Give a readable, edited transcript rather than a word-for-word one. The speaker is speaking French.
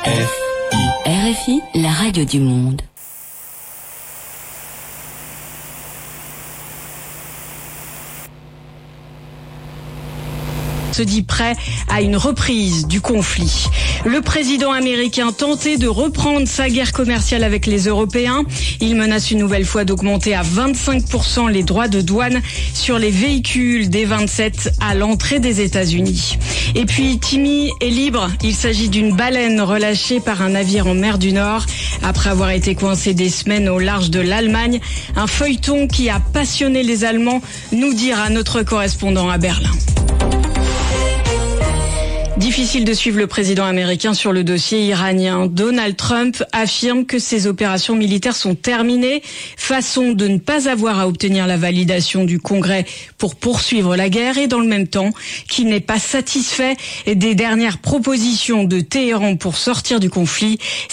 RFI, la radio du monde. Se dit prêt à une reprise du conflit. Le président américain tentait de reprendre sa guerre commerciale avec les Européens. Il menace une nouvelle fois d'augmenter à 25% les droits de douane sur les véhicules des 27 à l'entrée des États-Unis. Et puis Timmy est libre. Il s'agit d'une baleine relâchée par un navire en mer du Nord après avoir été coincé des semaines au large de l'Allemagne. Un feuilleton qui a passionné les Allemands, nous dira notre correspondant à Berlin. Difficile de suivre le président américain sur le dossier iranien. Donald Trump affirme que ses opérations militaires sont terminées, façon de ne pas avoir à obtenir la validation du Congrès pour poursuivre la guerre, et dans le même temps qu'il n'est pas satisfait des dernières propositions de Téhéran pour sortir du conflit.